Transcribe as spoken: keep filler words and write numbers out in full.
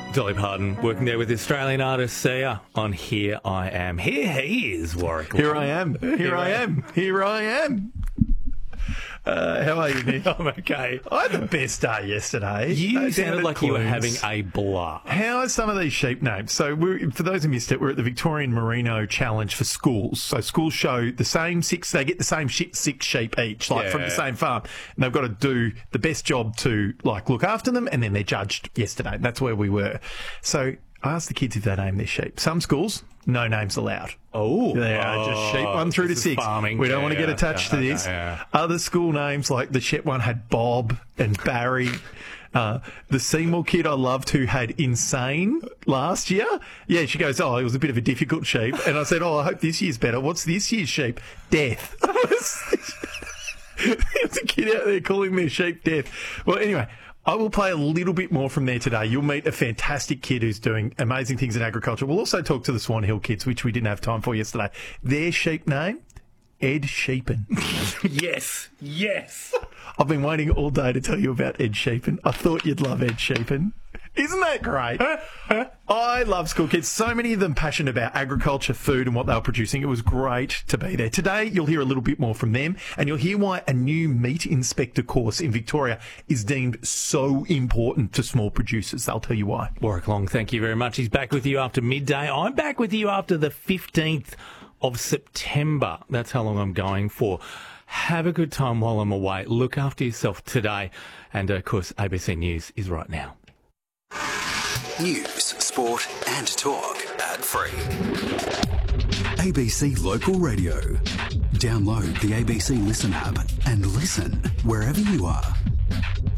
Dolly Parton working there with the Australian artist Sia on Here I Am. Here he is, Warwick. Here I am. Here, Here I am. Here I am. Uh, how are you, Nick? I'm okay. I had the best day yesterday. You uh, sounded like you were having a blast. How are some of these sheep names? So, we're, for those who missed it, we're at the Victorian Merino Challenge for schools. So, schools show the same six, they get the same shit, six sheep each, like Yeah. from the same farm. And they've got to do the best job to, like, look after them, and then they're judged yesterday. That's where we were. So, I asked the kids if they named their sheep. Some schools, no names allowed. Oh. They are just sheep one through to this is six. farming. We don't Yeah, want to get yeah, attached yeah, to okay, this. yeah. Other school names, like the Shet one had Bob and Barry. Uh, the Seymour kid I loved who had Insane last year. Yeah, she goes, oh, it was a bit of a difficult sheep. And I said, oh, I hope this year's better. What's this year's sheep? Death. There's a kid out there calling their sheep Death. Well, anyway, I will play a little bit more from there today. You'll meet a fantastic kid who's doing amazing things in agriculture. We'll also talk to the Swan Hill kids, which we didn't have time for yesterday. Their sheep name, Ed Sheepan. Yes. Yes. I've been waiting all day to tell you about Ed Sheepan. I thought you'd love Ed Sheepan. Isn't that great? I love school kids. So many of them passionate about agriculture, food and what they were producing. It was great to be there. Today, you'll hear a little bit more from them, and you'll hear why a new meat inspector course in Victoria is deemed so important to small producers. They'll tell you why. Warwick Long, thank you very much. He's back with you after midday. I'm back with you after the fifteenth of September. That's how long I'm going for. Have a good time while I'm away. Look after yourself today. And, of course, A B C News is right now. News, sport and talk. Ad-free. A B C Local Radio. Download the A B C Listen app and listen wherever you are.